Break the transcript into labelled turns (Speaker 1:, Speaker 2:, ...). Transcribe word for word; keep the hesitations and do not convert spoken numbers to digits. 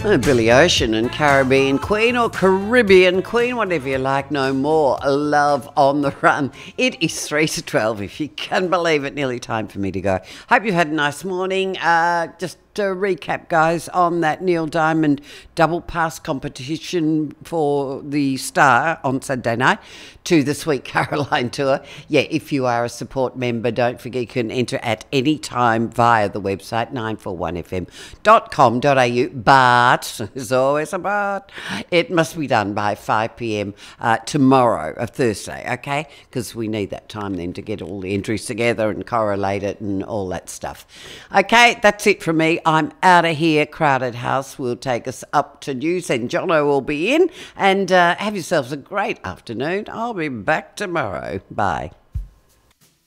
Speaker 1: Oh, Billy Ocean and Caribbean Queen, or Caribbean Queen, whatever you like, no more. Love on the Run. It is three to twelve, if you can believe it. Nearly time for me to go. Hope you've had a nice morning. Uh, just to recap, guys, on that Neil Diamond double pass competition for the Star on Saturday night to the Sweet Caroline tour. Yeah, if you are a support member, don't forget you can enter at any time via the website nine four one f m dot com dot a u. But, there's always a but, it must be done by five p m uh, tomorrow, uh, Thursday, okay? Because we need that time then to get all the entries together and correlate it and all that stuff. Okay, that's it from me. I'm out of here. Crowded House will take us up to news, and Jono will be in. And uh, have yourselves a great afternoon. I'll be back tomorrow. Bye.